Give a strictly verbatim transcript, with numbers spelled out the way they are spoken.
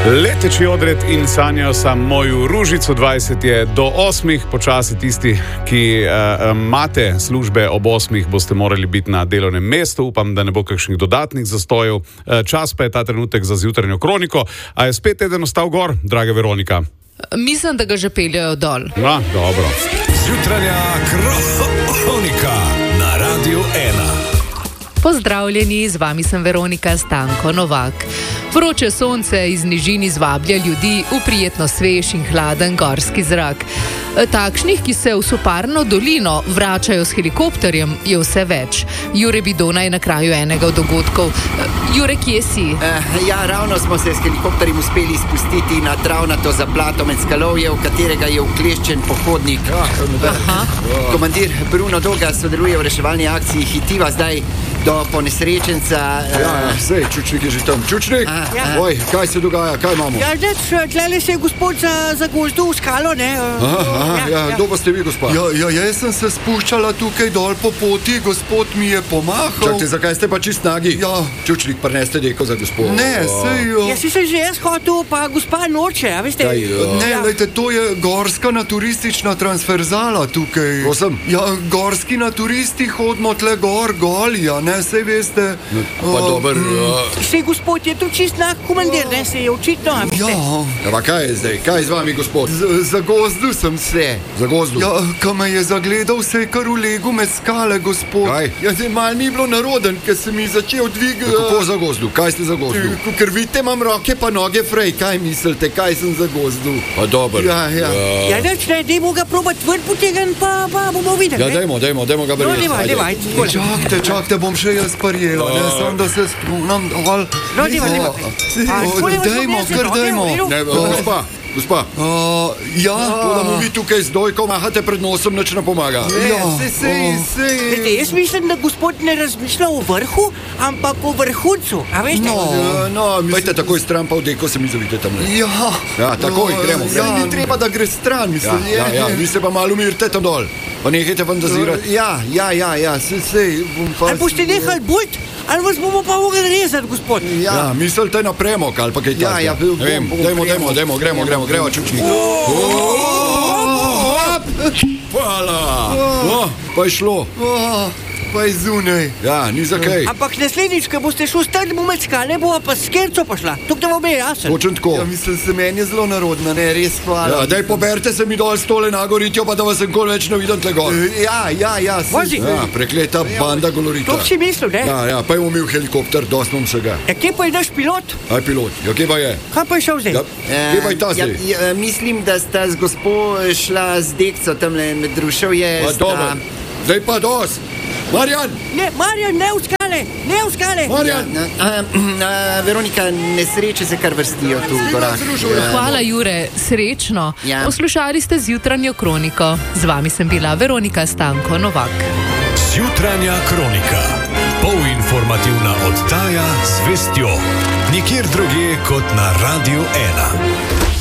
Leteči odred in sanjajo sam moju ružico, dvajset je do osmih, počasi tisti, ki imate uh, službe ob osmih, boste morali biti na delovnem mestu, upam, da ne bo kakšnih dodatnih zastojev. Uh, čas pa je ta trenutek za zjutranjo kroniko. A je spet eden ostal gor, draga Veronika? Mislim, da ga že peljajo dol. No, dobro. Zjutranja kronika na Radiu ena. Pozdravljeni, z vami sem Veronika Stanko Novak. Vroče sonce iz nižin izvablja ljudi v prijetno svež in hladen gorski zrak. Takšnih, ki se v Soparno dolino vračajo s helikopterjem, je vse več. Jure Bidona je na kraju enega od dogodkov. Jure, kje si? Uh, ja, ravno smo se s helikopterjem uspeli spustiti na travnato zaplato med skalovje, v katerega je vkleščen pohodnik. Aha. Komandir Bruno Doga sodeluje v reševalni akciji Hitiva zdaj do ponesrečenca. Uh, ja, ja, sej, Čučnik je že tam. Čučnik, A, ja. Oj, kaj se dogaja, kaj imamo? Ja, zdaj, tlele se je gospod za, za gozdu v skalo, ne? Aha, aha, ja, ja, kdo pa ste vi, gospod? Ja, ja, jaz sem se spuščala tukaj dol po poti, gospod mi je pomahal. Čakajte, zakaj ste pa čist nagi? Ja. Čučnik, prineste deko za gospod. Ne, sej... Uh... Ja, si se že jaz hotel, pa gospa noče, a veste? Kaj, uh... Ne, ja. lejte, to je gorska naturistična transverzala tukaj. Osem? Ja, gorski naturisti hodimo tle gor, golja, ne, sej veste... No, pa uh, dober... Uh... Sej gospod je tu čist nak komandir, ne, se je očitno, a veste? Ja. Ja, pa kaj je zdaj? Kaj je z vami, gospod? Z, za gozdu sem se. Za gozdu? Ja, ko me je zagledal, se je kar v legu med skale, gospod. Kaj? Ja, zdaj mal mi bilo naroden, ker se mi začel dvigati. Ja, kako za gozdu? Kaj ste za gozdu? Ker vidite, imam roke pa noge frej, kaj mislite, kaj sem za gozdu? Pa dober. Ja, ja. Uh... Ja, neč, ne, dajmo ga probat ven potegan, pa, pa bomo videli, Ja, ne? dajmo, dajmo, dajmo ga No, verjeti. dajmo, dajmo, ajde, skole. Čakajte, čakajte, bom še jaz parjela, ne, Uh. sam da se spunam dol. No, dajmo, dajmo. A, skole vas Dajmo, obnesem, kar no, dajmo. dajmo, Ne, dajmo. gospa, gospa. Uh, ja, To, da mu vi tukaj z dojko mahate pred nosom, nič ne pomaga. ja, Veste, sej, sej, sej. jaz mislim, da gospod ne razmišlja o vrhu, ampak o vrhuncu, a veste? No. Ja, no, Pejte takoj stran, pa v deko se mi zavite tam. Ja, Ja, takoj, gremo, Ja, gremo. ni treba, da gre stran, Ja, mislim. ja, ja, vi se pa malo umirite tam dol. Pa nehajte fantazirati. Ja, ja, ja, ja, sej, sej, bom pa... Ali boste nehali bult, ali vas bomo pa mogli rezati, gospod? Ja, mislite na premok ali pa kaj Ja, takega. ja, bom- Ne vem, bom dajmo, premok. dajmo, dajmo, gremo, gremo, gremo, Čučnik. Hvala. O, pa je šlo. Oh, pa je zunaj. Ja, ni za kaj. Ampak naslednjič, ko boste šli stati bomo med skale, bova pa s kerco pošla. Tukaj vam je jasen. Točen tako. Ja, mislim, se meni je zelo narodna, ne, res hvala. Ja, daj poberite se mi dol stole na goritjo, pa da vas nikoli več ne vidim tle gor. Ja, ja, ja, sej, Vozi. sej. Ja, prekleta banda golorita. To si mislil, ne? Ja, ja, pa je umil helikopter, dost imam vsega. Ja, kje pa je naš pilot? Aj pilot, ja, kje pa je? Kaj pa je šel zdaj? Ja, kje pa je ta ja, zdaj? ja, mislim, da sta z gospo šla z dekco tamle med druševje. Pa dobro, zdaj pa dost. Marjan, Ne, Marjan, ne v skale, ne v skale. Marjan. A, a, Veronika, nesreče se kar vrstijo tu v gorah. Hvala, Jure, srečno. Ja. Poslušali ste zjutranjo kroniko. Z vami sem bila Veronika Stanko Novak. Zjutranja kronika. Polinformativna oddaja z vestjo. Nikjer drugje kot na Radiu ena.